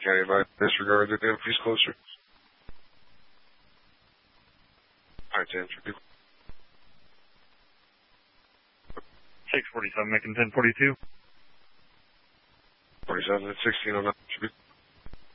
County advise disregard the damn piece closer. Alright, 10, should be 647, making 1042. 47 at 1609, should be